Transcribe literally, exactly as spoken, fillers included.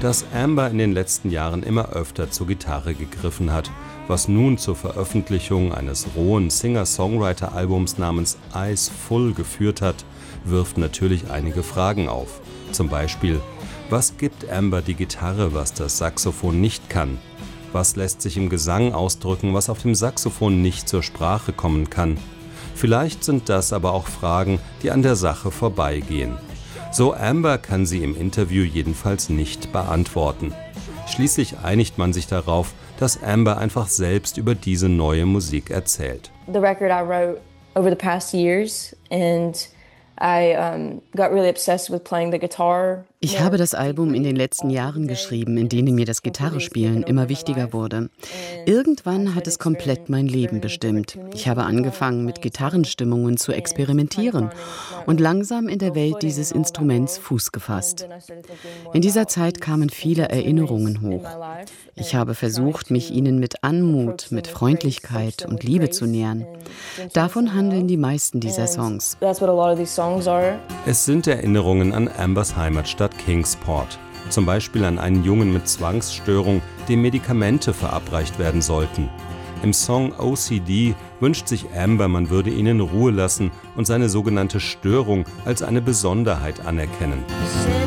dass Amber in den letzten Jahren immer öfter zur Gitarre gegriffen hat, was nun zur Veröffentlichung eines rohen Singer-Songwriter-Albums namens Eyes Full geführt hat, wirft natürlich einige Fragen auf. Zum Beispiel: Was gibt Amber die Gitarre, was das Saxophon nicht kann? Was lässt sich im Gesang ausdrücken, was auf dem Saxophon nicht zur Sprache kommen kann? Vielleicht sind das aber auch Fragen, die an der Sache vorbeigehen. So Amber kann sie im Interview jedenfalls nicht beantworten. Schließlich einigt man sich darauf, dass Amber einfach selbst über diese neue Musik erzählt. The record I wrote over the past years and I um, got really obsessed with playing the guitar. Ich habe das Album in den letzten Jahren geschrieben, in denen mir das Gitarrespielen immer wichtiger wurde. Irgendwann hat es komplett mein Leben bestimmt. Ich habe angefangen, mit Gitarrenstimmungen zu experimentieren und langsam in der Welt dieses Instruments Fuß gefasst. In dieser Zeit kamen viele Erinnerungen hoch. Ich habe versucht, mich ihnen mit Anmut, mit Freundlichkeit und Liebe zu nähern. Davon handeln die meisten dieser Songs. Es sind Erinnerungen an Ambers Heimatstadt Kingsport. Zum Beispiel an einen Jungen mit Zwangsstörung, dem Medikamente verabreicht werden sollten. Im Song O C D wünscht sich Amber, man würde ihn in Ruhe lassen und seine sogenannte Störung als eine Besonderheit anerkennen.